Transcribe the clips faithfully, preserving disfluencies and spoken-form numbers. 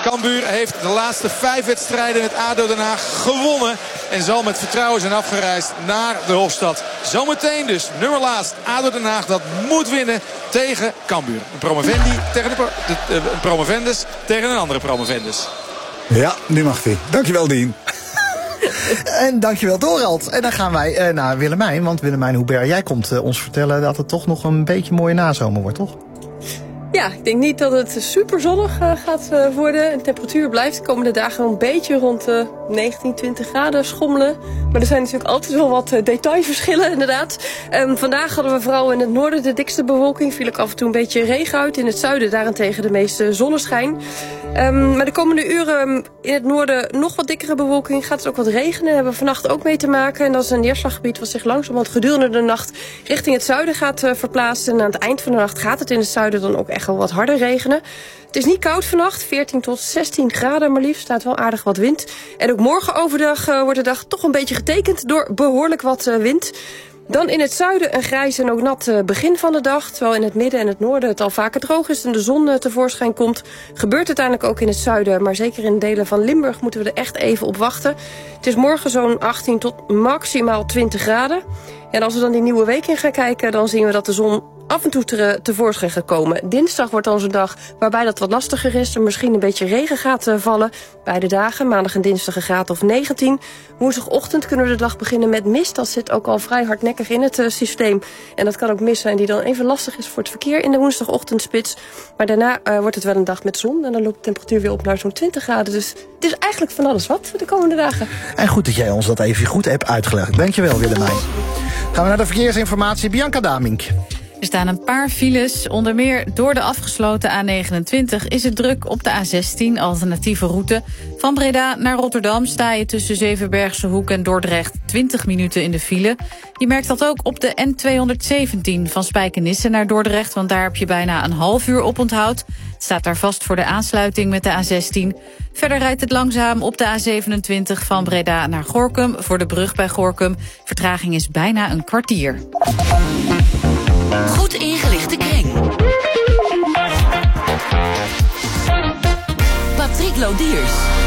Cambuur heeft de laatste vijf wedstrijden in het A D O Den Haag gewonnen. En zal met vertrouwen zijn afgereisd naar de Hofstad. Zometeen dus, nummer laatst, A D O Den Haag dat moet winnen tegen Cambuur. Een promovendi tegen de, pro de, de, een promovendus tegen een andere promovendus. Ja, nu mag hij. Dankjewel, Dien. En dankjewel, Dorald. En dan gaan wij uh, naar Willemijn. Want Willemijn Hubert, jij komt uh, ons vertellen dat het toch nog een beetje mooie nazomer wordt, toch? Ja, ik denk niet dat het super zonnig uh, gaat uh, worden. De temperatuur blijft de komende dagen een beetje rond de uh, negentien, twintig graden schommelen. Maar er zijn natuurlijk altijd wel wat uh, detailverschillen, inderdaad. Um, vandaag hadden we vooral in het noorden de dikste bewolking. Viel ook af en toe een beetje regen uit. In het zuiden daarentegen de meeste zonneschijn. Um, maar de komende uren in het noorden nog wat dikkere bewolking. Gaat het ook wat regenen. Hebben we vannacht ook mee te maken. En dat is een neerslaggebied wat zich langzamerhand gedurende de nacht richting het zuiden gaat uh, verplaatsen. En aan het eind van de nacht gaat het in het zuiden dan ook echt wel wat harder regenen. Het is niet koud vannacht, veertien tot zestien graden maar liefst. Staat wel aardig wat wind. En ook morgen overdag uh, wordt de dag toch een beetje getekend door behoorlijk wat uh, wind. Dan in het zuiden een grijs en ook nat uh, begin van de dag. Terwijl in het midden en het noorden het al vaker droog is en de zon uh, tevoorschijn komt. Gebeurt uiteindelijk ook in het zuiden. Maar zeker in delen van Limburg moeten we er echt even op wachten. Het is morgen zo'n achttien tot maximaal twintig graden. En als we dan die nieuwe week in gaan kijken, dan zien we dat de zon af en toe te, tevoorschijn gaat komen. Dinsdag wordt dan zo'n dag waarbij dat wat lastiger is. Er misschien een beetje regen gaat uh, vallen. Beide dagen, maandag en dinsdag een graad of negentien. Woensdagochtend kunnen we de dag beginnen met mist. Dat zit ook al vrij hardnekkig in het uh, systeem. En dat kan ook mist zijn die dan even lastig is voor het verkeer in de woensdagochtendspits. Maar daarna uh, wordt het wel een dag met zon. En dan loopt de temperatuur weer op naar zo'n twintig graden. Dus het is eigenlijk van alles wat voor de komende dagen. En goed dat jij ons dat even goed hebt uitgelegd. Dankjewel, Willemijn. Gaan we naar de verkeersinformatie. Bianca Damink. Er staan een paar files. Onder meer door de afgesloten A negenentwintig is het druk op de A zestien, alternatieve route. Van Breda naar Rotterdam sta je tussen Zevenbergse Hoek en Dordrecht twintig minuten in de file. Je merkt dat ook op de N tweehonderdzeventien van Spijkenisse naar Dordrecht, want daar heb je bijna een half uur op onthoud. Het staat daar vast voor de aansluiting met de A zestien. Verder rijdt het langzaam op de A zevenentwintig van Breda naar Gorinchem voor de brug bij Gorinchem. Vertraging is bijna een kwartier. Goed ingelichte kring. Patrick Lodiers.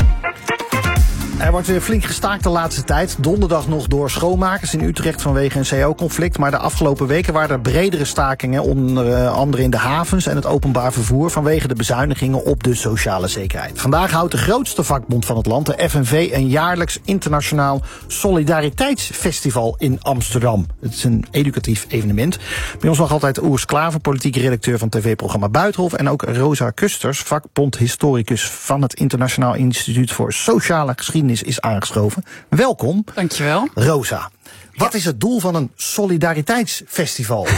Er wordt weer flink gestaakt de laatste tijd. Donderdag nog door schoonmakers in Utrecht vanwege een C A O-conflict. Maar de afgelopen weken waren er bredere stakingen, onder andere in de havens en het openbaar vervoer, vanwege de bezuinigingen op de sociale zekerheid. Vandaag houdt de grootste vakbond van het land, de F N V, een jaarlijks internationaal solidariteitsfestival in Amsterdam. Het is een educatief evenement. Bij ons nog altijd Oers Klaver, politiek redacteur van tv-programma Buitenhof, en ook Rosa Kusters, vakbondhistoricus van het Internationaal Instituut voor Sociale Geschiedenis, is aangeschoven. Welkom. Dankjewel. Rosa, wat is het doel van een solidariteitsfestival?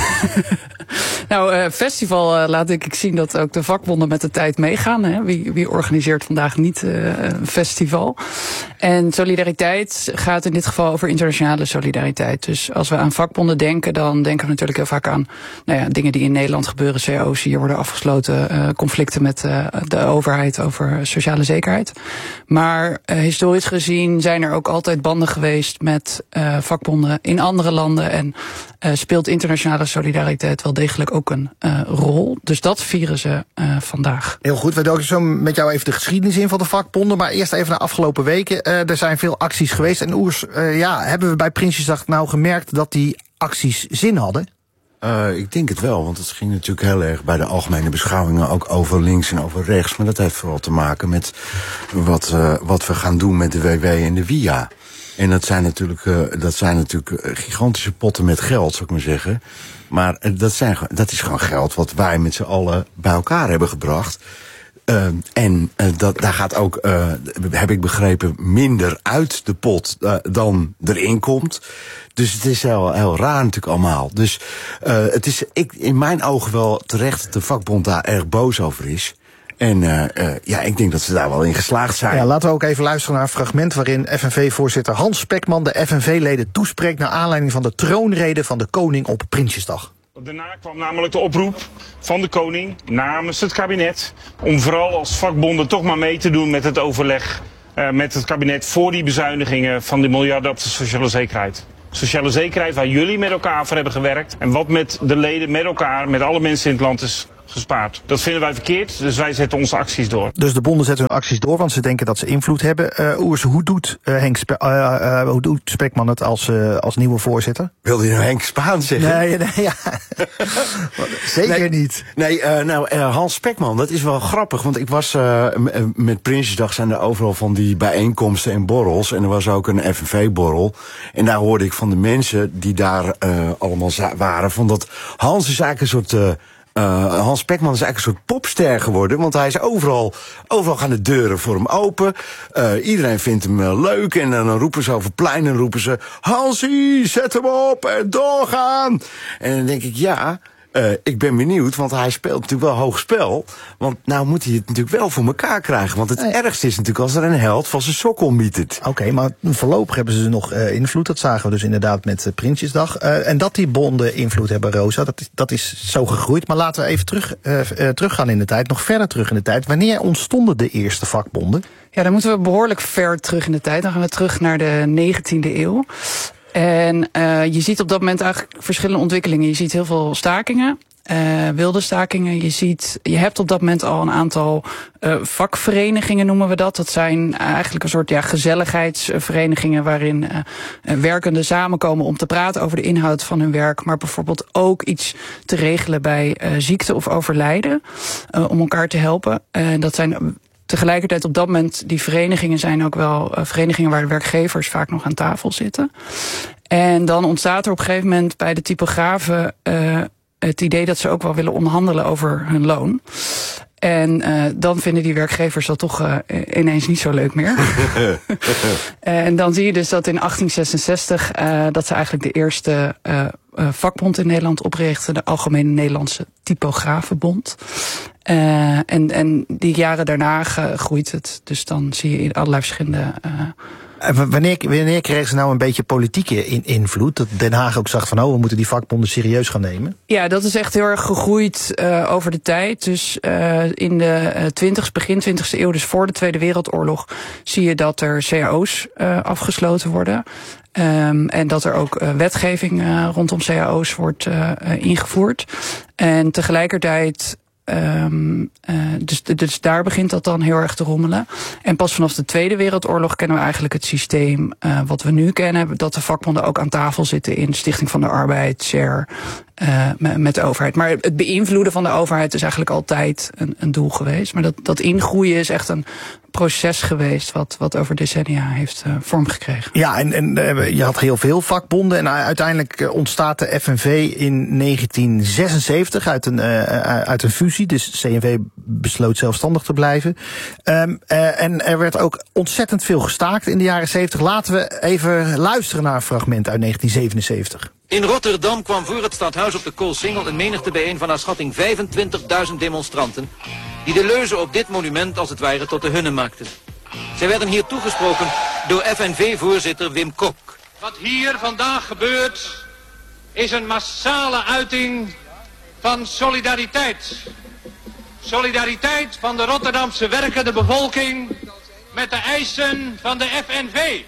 Nou, uh, festival uh, laat denk ik zien dat ook de vakbonden met de tijd meegaan. Hè? Wie, wie organiseert vandaag niet uh, een festival? En solidariteit gaat in dit geval over internationale solidariteit. Dus als we aan vakbonden denken, dan denken we natuurlijk heel vaak aan nou ja, dingen die in Nederland gebeuren. C A O's die hier worden afgesloten, uh, conflicten met uh, de overheid over sociale zekerheid. Maar uh, historisch gezien zijn er ook altijd banden geweest met uh, vakbonden in andere landen. En uh, speelt internationale solidariteit wel degelijk ook een uh, rol. Dus dat vieren ze uh, vandaag. Heel goed, we doken zo met jou even de geschiedenis in van de vakbonden. Maar eerst even naar afgelopen weken. Uh, er zijn veel acties geweest. En Oers, uh, ja, hebben we bij Prinsjesdag nou gemerkt dat die acties zin hadden? Uh, ik denk het wel, want het ging natuurlijk heel erg bij de algemene beschouwingen ook over links en over rechts. Maar dat heeft vooral te maken met wat, uh, wat we gaan doen met de W W en de W I A. En dat zijn natuurlijk, uh, dat zijn natuurlijk gigantische potten met geld, zou ik maar zeggen. Maar uh, dat, zijn, dat is gewoon geld wat wij met z'n allen bij elkaar hebben gebracht. Uh, en uh, dat, daar gaat ook, uh, heb ik begrepen, minder uit de pot uh, dan erin komt. Dus het is heel, heel raar natuurlijk allemaal. Dus uh, het is ik, in mijn ogen wel terecht dat de vakbond daar erg boos over is. En uh, uh, ja, ik denk dat ze daar wel in geslaagd zijn. Ja, laten we ook even luisteren naar een fragment waarin F N V-voorzitter Hans Spekman de F N V-leden toespreekt naar aanleiding van de troonrede van de koning op Prinsjesdag. Daarna kwam namelijk de oproep van de koning namens het kabinet om vooral als vakbonden toch maar mee te doen met het overleg uh, met het kabinet voor die bezuinigingen van die miljarden op de sociale zekerheid. Sociale zekerheid waar jullie met elkaar voor hebben gewerkt en wat met de leden met elkaar, met alle mensen in het land is gespaard. Dat vinden wij verkeerd, dus wij zetten onze acties door. Dus de bonden zetten hun acties door, want ze denken dat ze invloed hebben. Uh, Oers, hoe doet, uh, Henk Spe- uh, uh, hoe doet Spekman het als, uh, als nieuwe voorzitter? Wilde je nou Henk Spaan zeggen? Nee, nee, ja. Zeker nee, niet. Nee, uh, nou, uh, Hans Spekman, dat is wel grappig. Want ik was uh, m- met Prinsjesdag zijn er overal van die bijeenkomsten en borrels. En er was ook een F N V-borrel. En daar hoorde ik van de mensen die daar uh, allemaal za- waren, van dat Hans is eigenlijk een soort... Uh, Uh, Hans Spekman is eigenlijk een soort popster geworden, want hij is overal, overal gaan de deuren voor hem open. Uh, iedereen vindt hem uh, leuk en uh, dan roepen ze over plein en roepen ze, Hansie, zet hem op en doorgaan. En dan denk ik, ja, uh, ik ben benieuwd, want hij speelt natuurlijk wel hoog spel. Want nou moet hij het natuurlijk wel voor elkaar krijgen, want het nee. ergste is natuurlijk als er een held van zijn sokkel mietert. Oké, okay, maar voorlopig hebben ze nog uh, invloed. Dat zagen we dus inderdaad met uh, Prinsjesdag. Uh, en dat die bonden invloed hebben, Rosa, dat is, dat is zo gegroeid. Maar laten we even terug, uh, uh, teruggaan in de tijd, nog verder terug in de tijd. Wanneer ontstonden de eerste vakbonden? Ja, dan moeten we behoorlijk ver terug in de tijd. Dan gaan we terug naar de negentiende eeuw. En uh, je ziet op dat moment eigenlijk verschillende ontwikkelingen. Je ziet heel veel stakingen. Uh, wilde stakingen. Je ziet, je hebt op dat moment al een aantal uh, vakverenigingen, noemen we dat. Dat zijn eigenlijk een soort ja, gezelligheidsverenigingen waarin uh, uh, werkenden samenkomen om te praten over de inhoud van hun werk, maar bijvoorbeeld ook iets te regelen bij uh, ziekte of overlijden, uh, om elkaar te helpen. En uh, dat zijn tegelijkertijd op dat moment, die verenigingen zijn ook wel uh, verenigingen waar de werkgevers vaak nog aan tafel zitten. En dan ontstaat er op een gegeven moment bij de typografen uh, het idee dat ze ook wel willen onderhandelen over hun loon. En uh, dan vinden die werkgevers dat toch uh, ineens niet zo leuk meer. En dan zie je dus dat in achttien zesenzestig uh, dat ze eigenlijk de eerste uh, uh, vakbond in Nederland oprichten, de Algemene Nederlandse Typografenbond. Uh, en, en die jaren daarna groeit het. Dus dan zie je in allerlei verschillende... Uh, Wanneer, wanneer kregen ze nou een beetje politieke in, invloed? Dat Den Haag ook zag van, oh, we moeten die vakbonden serieus gaan nemen? Ja, dat is echt heel erg gegroeid uh, over de tijd. Dus uh, in de twintigste, begin twintigste eeuw, dus voor de Tweede Wereldoorlog, zie je dat er C A O's uh, afgesloten worden. Um, en dat er ook uh, wetgeving uh, rondom C A O's wordt uh, uh, ingevoerd. En tegelijkertijd... Um, uh, dus, dus daar begint dat dan heel erg te rommelen. En pas vanaf de Tweede Wereldoorlog kennen we eigenlijk het systeem uh, wat we nu kennen. Dat de vakbonden ook aan tafel zitten in Stichting van de Arbeid, S E R, uh, met de overheid. Maar het beïnvloeden van de overheid is eigenlijk altijd een, een doel geweest. Maar dat, dat ingroeien is echt een proces geweest wat, wat over decennia heeft uh, vorm gekregen. Ja, en, en uh, je had heel veel vakbonden. En uiteindelijk uh, ontstaat de F N V in negentien zesenzeventig uit een, uh, uit een fusie. Dus C N V besloot zelfstandig te blijven. Um, uh, en er werd ook ontzettend veel gestaakt in de jaren zeventig. Laten we even luisteren naar een fragment uit negentien zevenenzeventig. In Rotterdam kwam voor het stadhuis op de Koolsingel een menigte bijeen van naar schatting vijfentwintigduizend demonstranten, die de leuzen op dit monument als het ware tot de hunne maakten. Zij werden hier toegesproken door F N V-voorzitter Wim Kok. Wat hier vandaag gebeurt is een massale uiting van solidariteit. Solidariteit van de Rotterdamse werkende bevolking met de eisen van de F N V.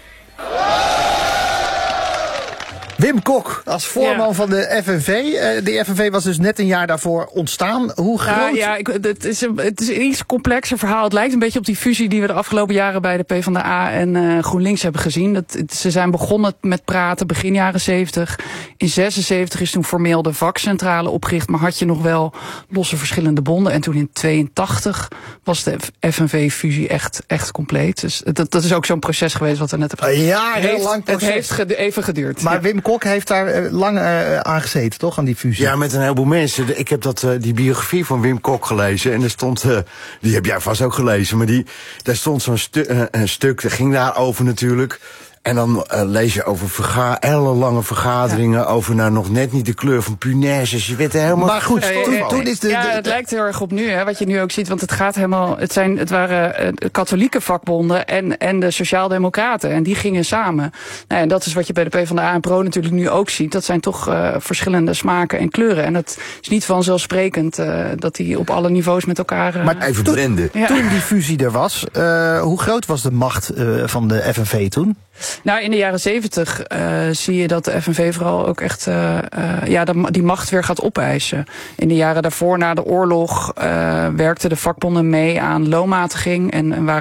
Wim Kok, als voorman ja. van de F N V. Uh, de F N V was dus net een jaar daarvoor ontstaan. Hoe groot? Uh, ja, ik, het, is een, het is een iets complexer verhaal. Het lijkt een beetje op die fusie die we de afgelopen jaren bij de PvdA en uh, GroenLinks hebben gezien. Dat, het, ze zijn begonnen met praten begin jaren zeventig. In zesenzeventig is toen formeel de vakcentrale opgericht, maar had je nog wel losse verschillende bonden. En toen in tweeëntachtig was de F N V-fusie echt, echt compleet. Dus dat, dat is ook zo'n proces geweest wat we net hebben gezien. Uh, ja, heel heeft, lang proces. Het heeft ged, even geduurd. Maar ja. Wim Kok heeft daar uh, lang uh, aan gezeten, toch, aan die fusie? Ja, met een heleboel mensen. Ik heb dat, uh, die biografie van Wim Kok gelezen. En er stond, uh, die heb jij vast ook gelezen, maar die, daar stond zo'n stu uh, een stuk, dat ging daarover natuurlijk. En dan uh, lees je over verga ellenlange vergaderingen, ja. over nou nog net niet de kleur van punaises. Je weet er helemaal. Maar goed, ja, toen, ja, toen is de. Ja, de, de, het lijkt heel erg op nu, hè, wat je nu ook ziet. Want het gaat helemaal. Het, zijn, het waren uh, katholieke vakbonden en, en de Sociaaldemocraten. En die gingen samen. Nou, en dat is wat je bij de PvdA en Pro natuurlijk nu ook ziet. Dat zijn toch uh, verschillende smaken en kleuren. En het is niet vanzelfsprekend uh, dat die op alle niveaus met elkaar. Uh, maar even toen, blenden. Ja. Toen die fusie er was, uh, hoe groot was de macht uh, van de F N V toen? Nou, in de jaren zeventig uh, zie je dat de F N V vooral ook echt uh, uh, ja, die macht weer gaat opeisen. In de jaren daarvoor, na de oorlog, uh, werkten de vakbonden mee aan loonmatiging en, en waren